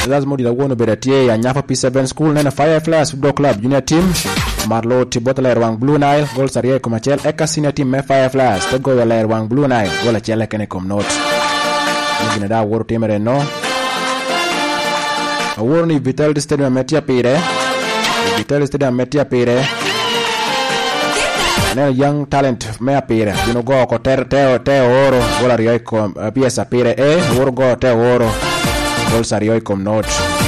That's more the one bedatie ya Nyafa P7 School na Fireflies Football Club Junior Team Marlo Tibotler Wang Blue Nile Gol Sarie Komachel Eka Senior Team me Fireflies to go ler Wang Blue Nile gola chele kene kom not ngina da wor temere no awor ni Vital Stadium metia pire Vital Stadium metia pire na young talent me apire bino go ko te oro gola rio kom piesa pire wor go te oro gol sario kom not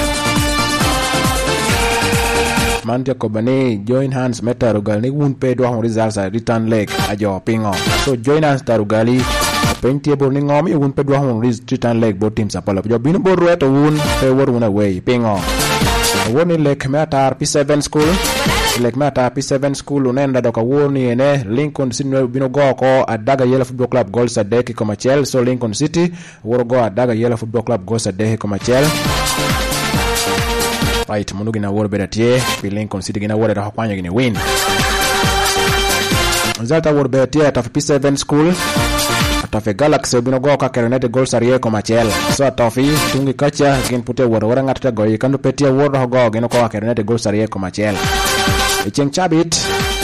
Mantia Kobane join hands meta rugali won pay do results return leg ajo pingo so join hands tarugali penti bo ni ngomi won pay do return leg both teams apolo jo bino bo reto won pay wor won away pingo woni lek meta P7 school lek meta P7 school unenda doka woni ene Lincoln City bino go ko adaga Yellow Football Club gol sadeki komachel so Lincoln City wor go adaga Yellow Football Club gol sadeki komachel fight munugi na wor bedatie Lincoln City gina wor da hakwanya gine win Zalta wor bedatie ta P7 school ta Galaxy bino go ka United gol sarie komachel so tofi tungi kacha gin pute wor ngata go yikandu petia wor go gino ko ka United gol sarie komachel Cheng Chabit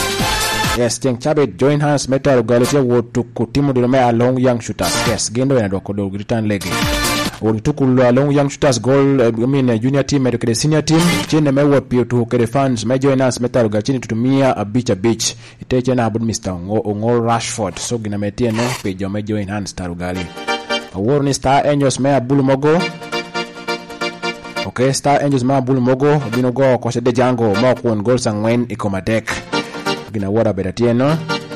join hands metal galatia wor to kutimu de me along young shooters yes gendo ina do ko do return leg wor to kulu along young shooters goal junior team and the senior team chene me wor pio to ke fans me join hands metal gachini tutumia a beach iteche na abud Mr. Ngol Rashford so gina metie no pejo me join hands tarugali wor ni Star Angels me abulu mogo Okay, Star Angels ma bulu mogo bino go ko se de jango ma ko on gol sangwen ikomadek gina wora bedatie no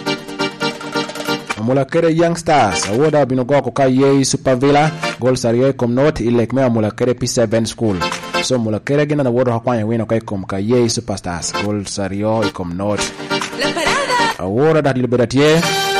amula kere young stars awoda bino go ko kaye Super Villa gol sario kom not ilek me amula kere P7 school so mula kere gina na woda hakwanya wino kai kom kaye Superstars gol sario kom not la parada awora da bedatie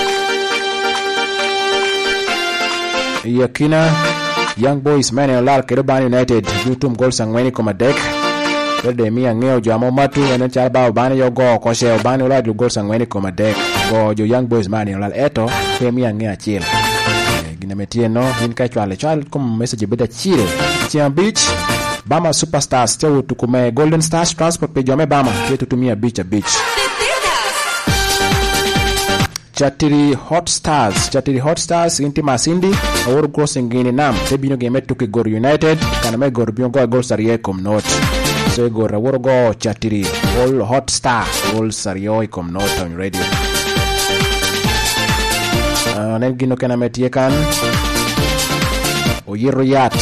yakina Young Boys Manuel Lar Kerbani United YouTube goal sangweni komadek Perde mia ngeo jamo matu ene chaba obani yo go ko se obani la goal sangweni komadek go jo Young Boys Manuel Lar eto pe mia ngea chiel gina metie no hin ka chwale chal kom message beda chiel Chiam Beach Bama Superstars tewu tukume Golden Stars Transport pe jome Bama yetu tumia beach Chatiri Hot Stars inti Masindi awor crossing gini nam te bino game tuki Gor United kana me Gor bino go gol sarie kom not so Gor awor go Chatiri all Hot Star gol sario kom not on radio nen gino kana metie kan Oyiriyat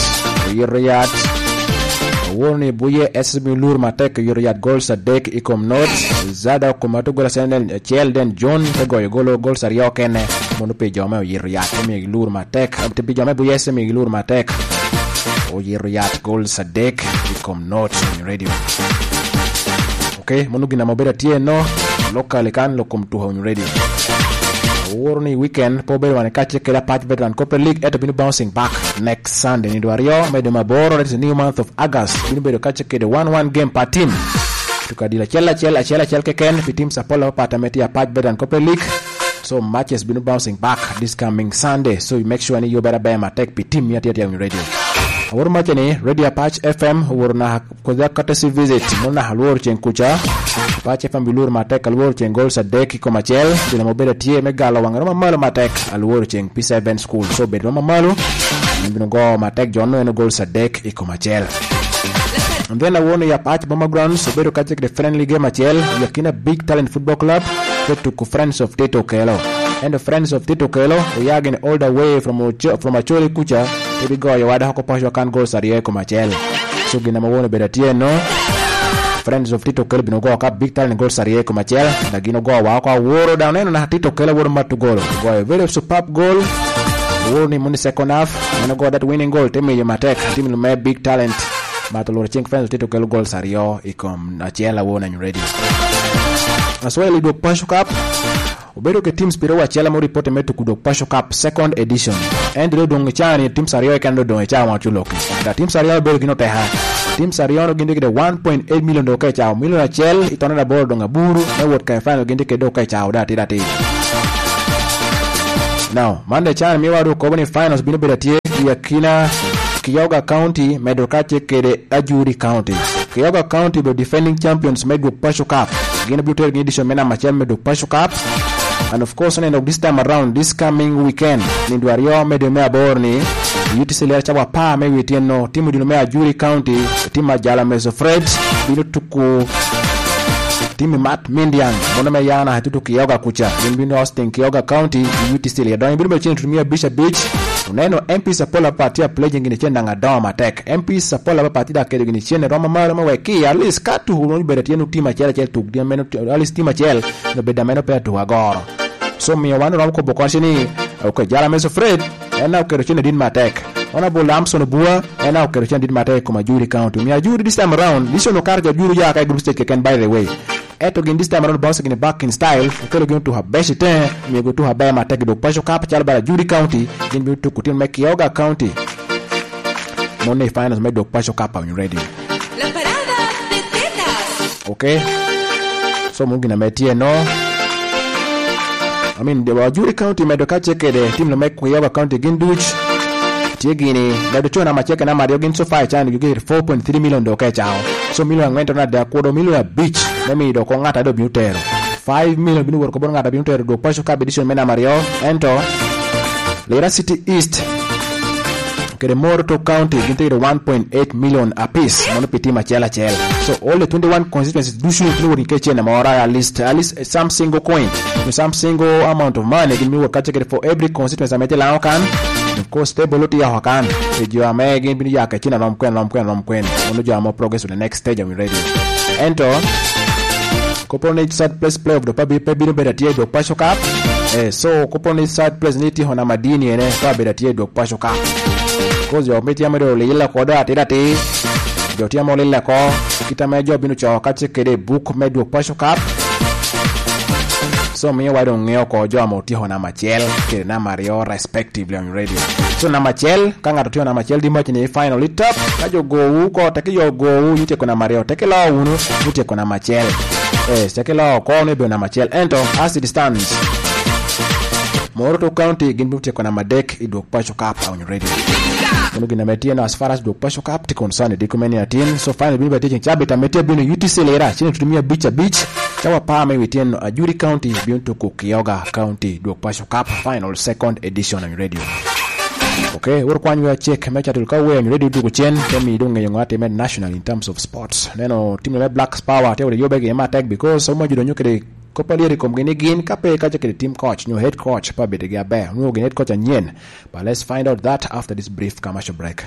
Woni buye SB Lur matek Yuriat gol sadek ikom not zada komatu gola senen Chelden John tego gol sario kene monu pe jome Yuriat mi Lur matek te pe jome buye SB Lur matek Yuriat gol sadek ikom not radio okay monu gina mobera tie no local kan lokum to on radio Warni weekend pobel wane kache kela patch veteran Copper League eto binu bouncing back next Sunday nido ario medo maboro it's a new month of August binu bedo kache kede 1-1 game per team tukadila chela keken fi team sapolo patameti ya patch veteran Copper League so matches binu bouncing back this coming Sunday so you make sure ni you better buy my tech pi team yati on radio awur machani radio patch FM wurna koza katasi visit mona halwor chen kucha Patch FM bilur matek alwor chen gol sadek komachel dina mobile tie megalo wangaro malo matek alwor chen P7 school so bedo mamalo bino go matek jonno en gol sadek komachel and then awon ya patch Bomber Grounds so bedo kachek the friendly game achel yakina Big Talent Football Club to friends of Tito Kelo and the friends of Tito Kelo we are getting all the way from Acholi Kucha to go yawada hako pasho kan gol sarie komachel so gina mawone bedatie no friends of Tito Kelo bino go ka Big Talent gol sarie komachel dagino go wa kwa woro down eno na Tito Kelo woro matu gol go a very superb goal woro ni muni second half and go that winning goal temi yematek team no Big Talent matolor chink friends of Tito Kelo gol sario ikom achela wona you ready aswali do Pasho Cup Ubedo ke teams piro wachela mo report metu kudo Pasho Cup second edition and do dong chani team sario kando dong cha ma chuloki da team sario bel gino teha team sario no ginde ke 1.8 million do ka cha million achel itona da bor dong aburu na wot ka final ginde ke do ka cha dati now Monday chan mi wadu ko bani finals bino bedatie yakina Kyoga County medo kache kede Ajuri County. Kyoga County be defending champions medo Pasho Cup. Gina buter gini disho mena machel medo Pasho Cup. And of course, this time around, this coming weekend, Nindwario medo mea borni. UTC lera chawa pa me witieno timu dino mea Ajuri County. Timu Jala Meso Fred. Dino tuku timu Matt Mindian. Mono me yana hatutu Kyoga kucha. Bino Austin Kyoga County. UTC lera. Doni bino mechini tumia Bishop Beach. Uneno MP sapola party pledge ngini chenda ngadoma tek MP sapola party da kede ngini chenda roma mara maweki at least katu hunu bedati enu tima chela chel tuk dia meno at least tima chel no beda meno pe tu agoro so mi wanu ram ko bokwashini ko Jala Meso Fred ena ko chenda din matek ona bolamson bua ena ko chenda din matek ko Ajuri County mi Ajuri this time around this no karja Ajuri ya kai group stage can by the way eto gin this time around boss gin back in style kelo gin to have best ten mi go to have by matek do Pasho Cup chala bara Ajuri County gin bi to kutin make Kyoga County Monday finals me do Pasho Cup on radio la parada de tetas. Okay, so mungina metie no I mean the Ajuri County me do kache kede team no make Kyoga County gin duch tiegini da do chona macheke na mario gin so far chan you get 4.3 million do ke chao so million ngento na da kodo million beach nami do ko ngata do biutero 5 million binu worko bon ngata biutero do Pasho Cup edition mena mario ento Lera City East kede Moroto County ginte 1.8 million apiece mono piti machela chela so all the 21 constituencies do should include keche na mora at least some single coin some single amount of money gin mi work kache for every constituency ametela kan of course stable ya hakan ejo amege binu ya kachina nomkwen ono jo amo progress to the next stage of radio ento Kopone third place play of the Pabino Bedatie do Pasho Cup so Kopone third place niti hona madini ene pa Bedatie do Pasho Cup cause yo meti amado leila koda atirati jo tiamo leila ko kita mejo binu cho kache kede book medo Pasho Cup so mi wado ngeo ko jo amoti hona machel kede na Mario respectively on radio so na machel kanga totio na machel di match ni final it up kajo go ko take yo go yute ko na Mario take la unu yute ko na machel take la ko ne be na machel ento as it stands Moroto County ginbute ko na madek ido Pasho Cup on radio Ono gina metia na as far as do Pasho Cup ti concern de komeni atin so final bi teaching chabe ta metia bino UTC lera chini tutumia beach chawa pa me witien Ajuri County bintu ko Kyoga County do Pasho Cup final second edition on radio okay we're kwanyu ya check mecha tulika we on radio du chen kemi donge ngate men national in terms of sports neno team le Black Power te yo bege ma tag because so much do nyukere kopaliere komgene gin kape kache ke team coach new head coach pa bede ga be no head coach anyen but let's find out that after this brief commercial break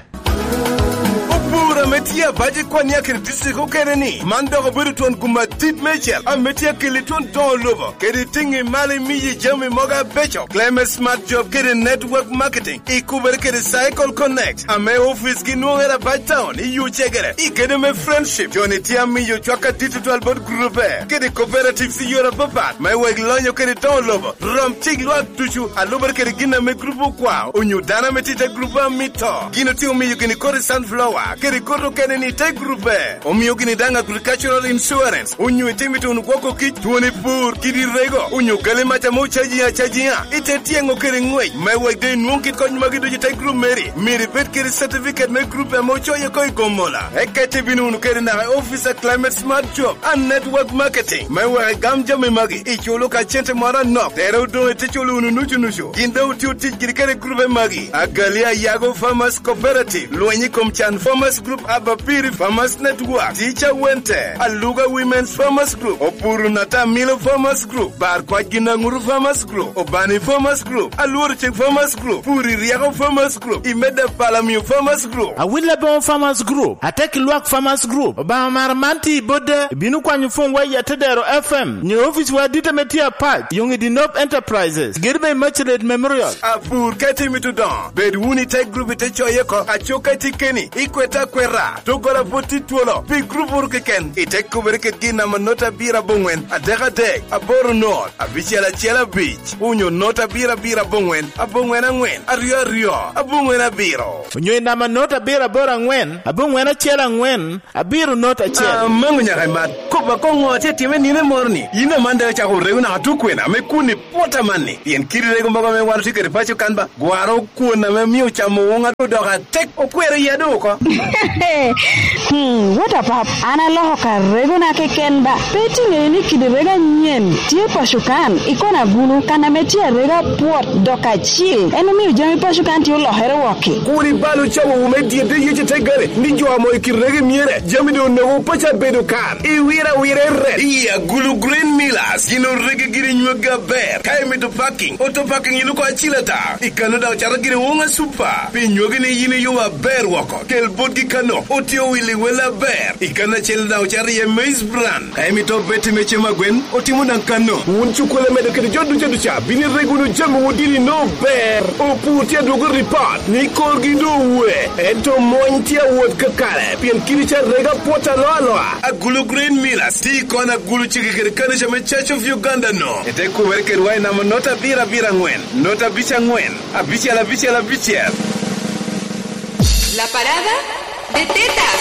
Pura metia baje kwa nia kiri disiko kere ni mando gobiru tuan kuma tip mechel a metia kili tuan don lobo kiri tingi mali miji jami moga becho claim smart job kiri network marketing ikubere kiri cycle connect a me office ki nuongera by town iyu chegere ikede me friendship joni tia miyo chwaka digital board group kiri cooperative si yora papat me weg lonyo kiri don lobo rom chig luak tuchu a lubere kiri gina me grupu kwa unyu dana metite grupa mito gino tiyo miyo gini kori sunflower kiri koto kene ni te grupe omiyo gini danga agricultural insurance unyu itimito unukwoko kich tuoni pur kiri rego unyu gale macha mo chajia ite tiengo kiri ngwech mewe de nuonkit kony magido jite group miri bet kiri certificate me grupe mo choye koi gomola ekete binu unu kiri na officer climate smart job and network marketing mewe gamja me magi icholo ka chente mara nok tero do ite cholo unu nuchu ginda uti tich giri kiri grupe magi agalia yago farmers cooperative luenyi komchan farmers group Abapiri Farmers Network, Teacher Wente, Aluga Women's Farmers Group, Opuru Nata Milo Farmers Group, Barkwajina Nguru Farmers Group, Obani Farmers Group, Alurchik Farmers Group, Puri Riago Farmers Group, Imeda Palamio Farmers Group, Awilabon Farmers Group, Ateki Luak Farmers Group, Bamaramanti Bode, Binukwanyu Fongwa Yatedero FM, New Office Wadita Metia Park, Young Dinop Enterprises, Girbe Merchant Memorial, Apur Kati Mitudon, Bedwuni Tech Group Itechoyeko, Achoka Tikeni, Ikweta Kwera, Togora Poti Tuolo, Big Group Urkeken, Itek Kuberket Gina nama nota bira bongwen adeka dek aboro not abichiel achiel abich unyo nota bira bongwen abongwen angwen ario abongwen abiro unyo nama nota bira bora angwen abongwen achiel angwen abiro nota achiel mangu nyaka mat koba kongote time nine morni ina mande chako regu na atukwena mekuni pota manni yen kiri regu mbaga me waru tikere pacho kanba gwaro kuona me miu chamo wonga to doka tek okwere yedo ko what about ana loho ka regu na kekenba peti ngeni kidirega nyen tie pashukan ikona gulu kana metia rega pot doka chill enemi ujami pashukan tie lohere woki kuri balu chawo umedie de yeche tegare ninjo amo ikirege miere jami do no pacha bedo kan iwira red iya gulu green millers gino rege giri nyuga ber kai meto parking auto parking iluko achilata ikano da chara giri wonga super pinyogi ni yini yuwa ber wako kel bodi kano otio wili wela ber ikana chel da chara ye maize brand kai meto beti meche magwen otimu dan kano unchukule medo kede jodu cha bini regulu jamu wudili no ber oputia dogo report ni korgi do we ento montia wod kakale pien kiricha rega pota loa agulu green millers ti kona gulu chikikere kanisha me Church of Uganda no ete kuwerker wai na nota bira ngwen nota bicha ngwen abicha la bicha La parada de tetas.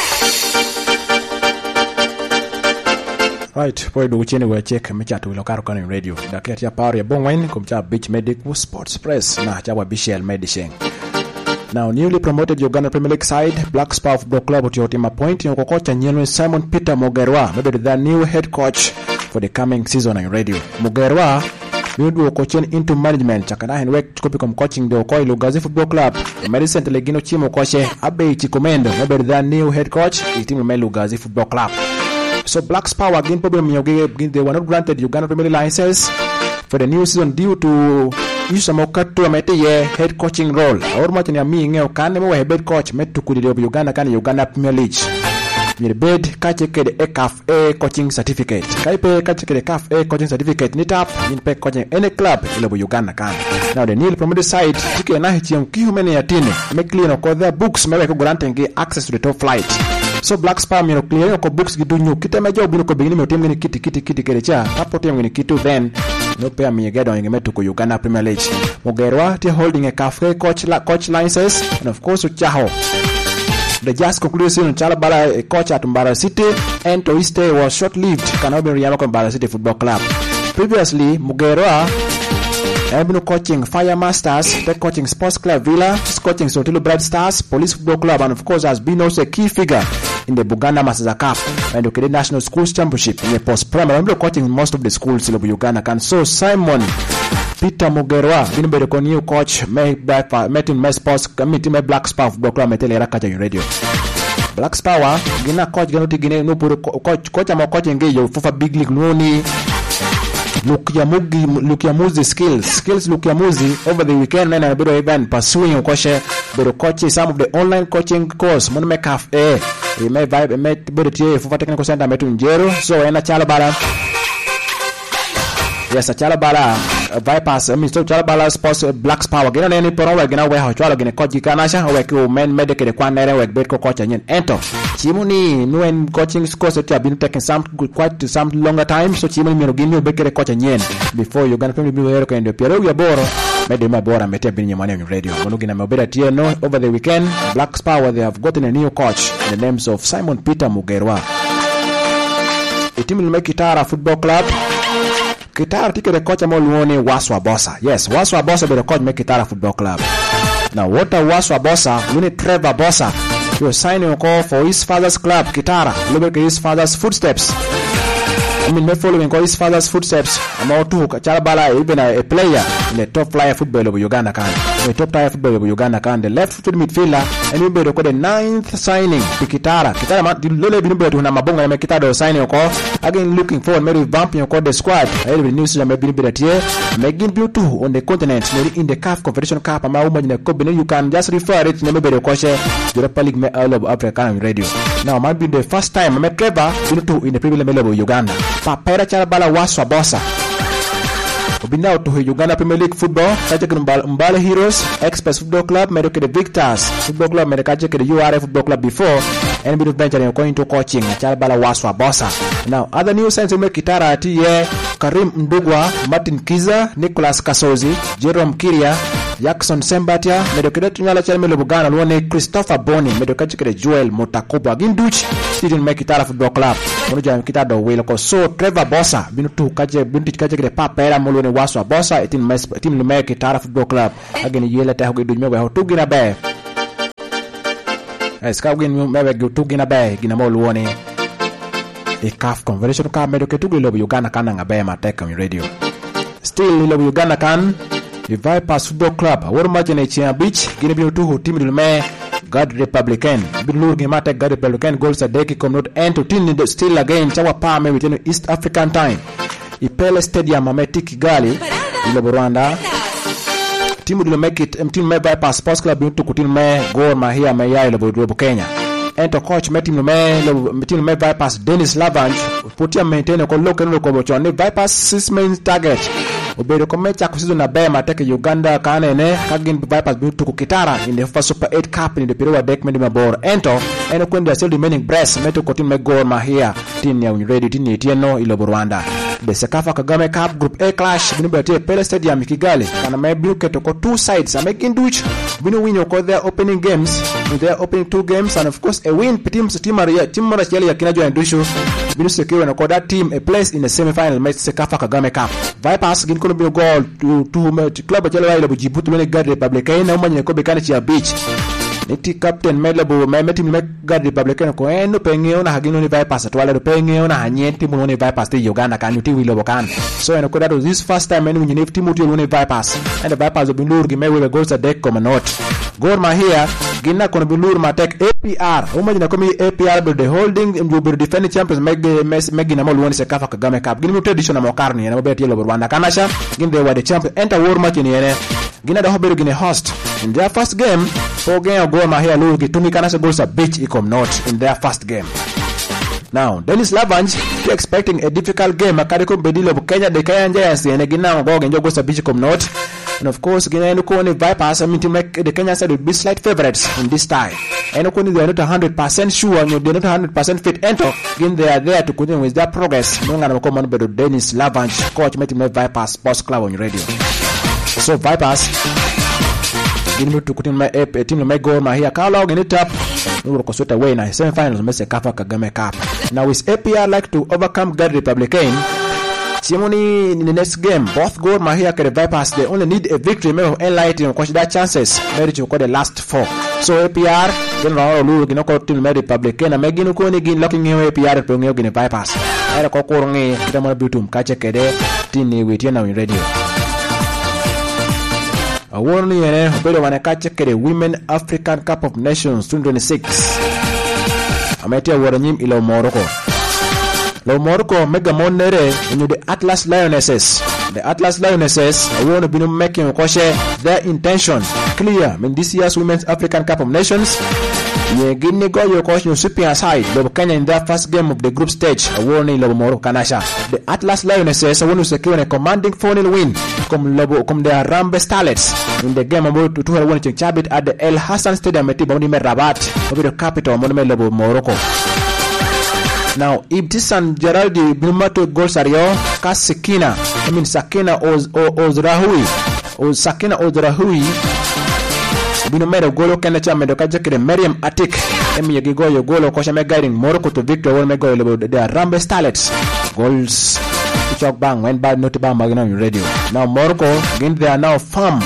Right, poi do chini we check mechatu ilo karo kani radio. Daketi ya power ya bongwen kumcha Beach Medical Sports Press na chawa Bishel Medicine. Now, newly promoted Uganda Premier League side, Black Spar Football Club to your team appoint in Kokocha Nyelwe Simon Peter Mugerwa, maybe the new head coach for the coming season on radio. Mugerwa will do coaching into management. Chakana and work to coaching the Okoi Lugazi Football Club. The Medicine Telegino Chimo Koche Abe Chikomendo, maybe the new head coach is team Lugazi Football Club. So Black Spar again problem they were not granted Uganda Premier League license for the new season due to issue mokatu amete ye head coaching role. Or much ni ami ngeo kane mo head coach metu kudi Uganda kani Uganda Premier League. Ni bed kache kede CAF coaching certificate. Kaipe kache kede CAF coaching certificate ni tap ni pe coaching any club ile Uganda kan. Now the newly promoted side tike na hichi mkihumene yatine make clear no ko their books mewe ko granting access to the top flight. So Black Spar mino clear ko books gidunyu kitema job no ko bingini mo temgeni kiti kerecha tapo temgeni kitu then no pay me get on to Uganda Premier League. Mugerwa te holding a cafe coach license and of course Uchaho. The just conclusion in Chalabala coach at Mbara City and to his stay was short-lived. Cannot be Yamako Mbara City Football Club. Previously, Mugerwa had been coaching Fire Masters, the coaching Sports Club Villa, coaching Sotelo Bright Stars, Police Football Club, and of course has been also a key figure in the Buganda Master Cup and the National Schools Championship in the post-primary. Coaching most of the schools in Uganda. And so Simon Peter Mugerwa, been by the new coach, met in my sports committee, my Black Spar Football Club, Metele Rakaja radio. Black Spar, Gina coach, Gina no coach, I'm coaching Gayo for big league Noni. Lukiamuzi skills Lukiamuzi over the weekend and a bit of event pursuing coach some of the online coaching course Monome Cafe he may vibe met body for technical center metu Njero so ena Chalabala yes a Chalabala bypass I mean so Chalabala sports Black Spar again any pro we gina we ha chala gina coach kanasha we ko men medical kwanere we bet ko coach nyen ento Chimuni no en coaching course that have been taking some longer time so Chimuni mino gini bekere coach nyen before you gonna be here ko endo Piero ya boro mede mabora mete binyo maneno radio monugina mabera tie no over the weekend Black Spar where they have gotten a new coach the names of Simon Peter Mugerwa. A team will make Kitara Football Club Kitara tike the coach amoluone Waswa Bossa. Yes, Waswa Bossa be the coach make Kitara Football Club. Now what a Waswa Bossa, we need Trevor Bossa. He was signing a call for his father's club, Kitara. Look at his father's footsteps. I mean, me following his father's footsteps. I'm all too Chalabala, even a player in the top flyer football of Uganda can. The top tier football of Uganda can. The left-footed midfielder, and we be the 9th signing to Kitara. Kitara, the Lole Binube to Namabonga and Kitara signing a call. Again, looking forward, maybe vamping the squad. Every news may be that year. Making blue too on the continent, maybe in the CAF Confederation Cup. I'm in the cup. You can just refer it to maybe the coach, Europa League, me all of Africa radio. Now, might be the first time I met Trevor in the Premier League of Uganda. Papera Chalabala Waswa Bossa. binao to Uganda Premier League football kache ke Mbale Heroes Express Football Club medo ke Victors Football Club medo kache ke URF Football Club before and bit venture going into coaching cha bala waswa bossa. Now other news sense me kitara ati ye Karim Ndugwa, Martin Kiza, Nicholas Kasozi, Jerome Kiria, Jackson Sembatia, medokede tunyala chalme Lubugana, luone Christopher Boni, medokede Joel Motakobo, Ginduch, Stephen Mekitara Football Club, Monuja Mekita do Wiloko, so Trevor Bossa, Binutu Kaje, Bunti Kaje de Papa, Molone Waswa Bossa, Team Mekitara Football Club, again Yele Tahogi Dumewe, Hotugina Bay. Skawin Mewe Gutugina Bay, Ginamo Luone. A CAF conversation ka medoke tugu lobo Uganda kana ngabe mateka mi radio. Still lobo Uganda kan the Vipers Football Club wor match na Chia Beach gine bi tu team du me God Republican bilur gi mate God Republican goals a deki come not end to tin still again chawa pa me within East African time. Ipele Stadium ameti Kigali lobo Rwanda. Team du make it team me Vipers Sports Club bi tu kutin me Gor Mahia me ya lobo Kenya. Enter coach meeting me Vipers Dennis Lavange putia maintain ko local no ko bochone Vipers 6 main target obedo ko mecha ko season na be mateke Uganda kana ne kagin Vipers bi to Kitara in the first Super 8 Cup in the period deck mendi mabor ento eno kwenda still remaining breast meto ko team me Gor Mahia team ya ready team etieno ilobo Rwanda the Sekafa Kagame Cup Group A clash binu bete Pele Stadium Kigali kana me bloke to ko two sides making duch binu win ko their opening games with their opening 2 games and of course a win team mara chele ya kinajo ndushu binu secure na ko that team a place in the semi-final match Sekafa Kagame Cup Vipers gin kono bi goal to club chele wa ile Djibouti mene God Republican na umanye ko bekana Chia Beach niti captain melabo team me God Republican ko eno pengeo na hagino ni Vipers twala do pengeo na hanyenti muno ni Vipers te Uganda kan uti wilo bokan so eno ko that was this first time when you team uti ni Vipers and the Vipers of Bilur gi mewe goals a deck come not Gor Mahia gina kono Bilur matek APR umanye ko mi APR be the holding and be defending champions megi na molwoni Sekafa Kagame Cup gina tradition na mokarni na mabeti yelo Rwanda kanasha gina they were the champion enter war match ni ene gina da hoberu gina host in their first game for game Gor Mahia lose gitungi kanasha goals a beach ikom not in their first game. Now Dennis Lavange expecting a difficult game akadiko bedilo Kenya de Kenya Giants ene gina go genjo goals a beach ikom not. And of course, Gina Nukoni Vipers, I mean to make the Kenyan side would be slight favorites in this time. And Nukoni, they are not 100% sure, and they're not 100% fit. Enter, again, they are there to continue with their progress. No one come on, but Dennis Lavange, coach, met him at Vipers Sports Club on radio. So, Vipers, Gina to continue my team to make Gor Mahia. Carlo, in it up. We will consult away in the semi-finals, Mr. Kafa Kagame Cup. Now, is APR like to overcome God Republican? Simoni in the next game, both Gor Mahia and the Vipers, they only need a victory, may enlighten and consider chances, maybe to call the last 4. So APR, then Raul, Ginoko to the Republican, and Megino Konigin locking him APR at Pungyo in the Vipers. And a Kokorongi, Kidama Butum, Kachekede, Tini with Yena in radio. A warning and a better one, a Kachekede Women African Cup of Nations 2026. Ametia Waranyim Ilo Morocco. Lo Morocco mega monere in the Atlas Lionesses. The Atlas Lionesses want to be making their intention clear in this year's Women's African Cup of Nations. Ye Guinea go your coach no superior side. Lobo Kenya in their first game of the group stage. A warning Lobo Morocco Kanasha. The Atlas Lionesses want to secure a commanding 4-0 win. Come the Rambe Starlets in the game about to 2-1 Chabit at the El Hassan Stadium at Tibonime Rabat over the capital Monument Lobo Morocco. Now, Ibtisan Geraldi Blumato Golsario, Sakina Ozrahui, or Sakina Ozrahui, Binomero Golo Kanacha Medokaja, Miriam Atik, Emi Gigo, Golo Koshame guiding Morocco to victory, Mego, the Rambe Starlets. Goals, Chok Bang, went by Notibam Magna radio. Now, Morocco, again, they are now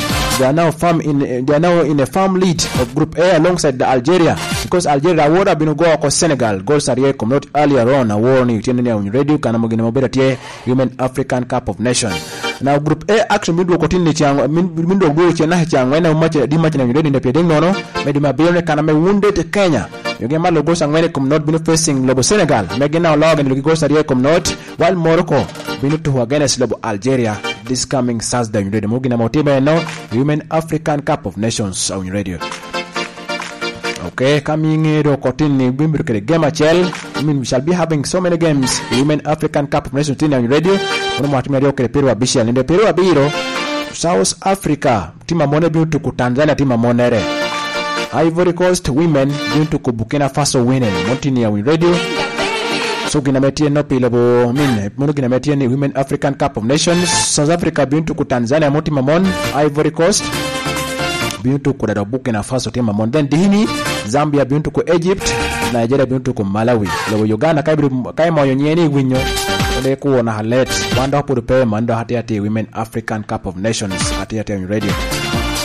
in a firm lead of Group A alongside the Algeria, because Algeria would have been go across Senegal. Goals are come not earlier on a warning on radio Kanamogina Mobetia Women African Cup of Nations. Now Group A action mindo continue mindo go chena chang when much di match na ready in the peding no medima bione kaname wounded Kenya. You get malo goals and when come not been facing Lobo Senegal. Megin now log and goals are come not while Morocco been to against Lobo Algeria this coming Saturday. You ready Mogina Motiba now Women African Cup of Nations on radio. Okay, coming here continue bimber game chel we shall be having so many games. Women African Cup of Nations team on radio. Ono mwatimia rio kele peru abishia. Ninde peru abiro. South Africa. Tima mone bintu ku Tanzania tima monere. Ivory Coast women bintu ku Burkina Faso winning. Montini ya radio. So ginametie no pilabo min. Mono ginametie ni Women African Cup of Nations. South Africa bintu ku Tanzania motima mon. Ivory Coast. Bintu ku dada Burkina Faso tima mon. Then dihini. Zambia bintu ku Egypt. Nigeria bintu ku Malawi. Lewo Uganda kai moyo nyeni winyo. Ole kuona halet. Wanda hapo dupe mando hati Women African Cup of Nations. Hati on radio.